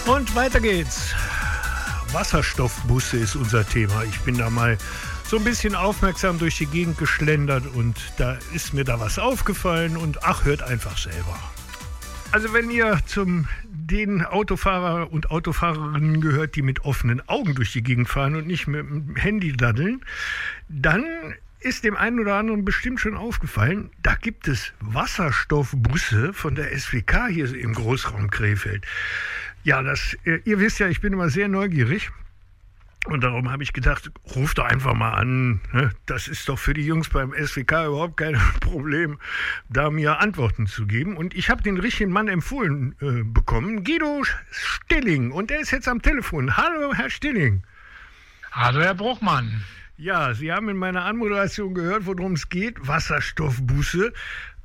Und weiter geht's. Wasserstoffbusse ist unser Thema. Ich bin da mal so ein bisschen aufmerksam durch die Gegend geschlendert und da ist mir da was aufgefallen und ach, hört einfach selber. Also wenn ihr zum den Autofahrer und Autofahrerinnen gehört, die mit offenen Augen durch die Gegend fahren und nicht mit dem Handy daddeln, dann ist dem einen oder anderen bestimmt schon aufgefallen, da gibt es Wasserstoffbusse von der SWK hier im Großraum Krefeld. Ja, ihr wisst ja, ich bin immer sehr neugierig und darum habe ich gedacht, ruft doch einfach mal an. Ne? Das ist doch für die Jungs beim SWK überhaupt kein Problem, da mir Antworten zu geben. Und ich habe den richtigen Mann empfohlen bekommen, Guido Stilling. Und der ist jetzt am Telefon. Hallo, Herr Stilling. Hallo, Herr Bruchmann. Ja, Sie haben in meiner Anmoderation gehört, worum es geht, Wasserstoffbusse.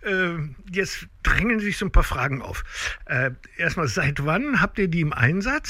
Jetzt drängen sich so ein paar Fragen auf. Erstmal, seit wann habt ihr die im Einsatz?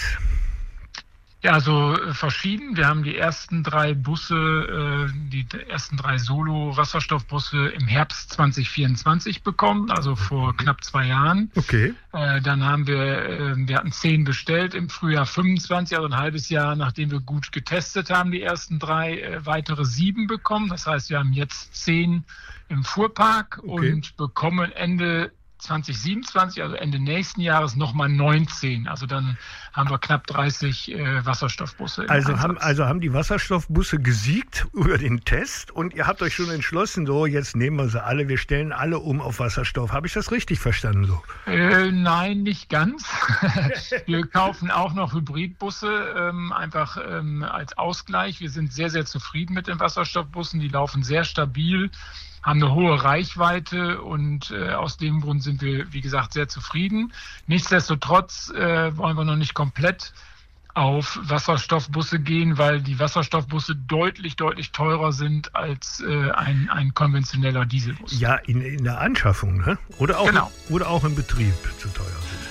Ja, also verschieden. Wir haben die ersten 3 Busse, die ersten 3 Solo-Wasserstoffbusse im Herbst 2024 bekommen, also vor knapp 2 Jahren. Okay. Dann haben wir hatten 10 bestellt im Frühjahr 25, also ein halbes Jahr, nachdem wir gut getestet haben, die ersten 3 weitere 7 bekommen. Das heißt, wir haben jetzt 10 im Fuhrpark und bekommen Ende 2027, also Ende nächsten Jahres, nochmal 19. Also dann haben wir knapp 30 Wasserstoffbusse im Einsatz. Also haben die Wasserstoffbusse gesiegt über den Test und ihr habt euch schon entschlossen, so jetzt nehmen wir sie alle, wir stellen alle um auf Wasserstoff. Habe ich das richtig verstanden so? Nein, nicht ganz. Wir kaufen auch noch Hybridbusse, einfach als Ausgleich. Wir sind sehr, sehr zufrieden mit den Wasserstoffbussen. Die laufen sehr stabil, haben eine hohe Reichweite und aus dem Grund sind wir, wie gesagt, sehr zufrieden. Nichtsdestotrotz wollen wir noch nicht komplett auf Wasserstoffbusse gehen, weil die Wasserstoffbusse deutlich, deutlich teurer sind als ein konventioneller Dieselbus. Ja, in der Anschaffung, ne? Oder auch, genau. Oder auch im Betrieb zu teuer sind.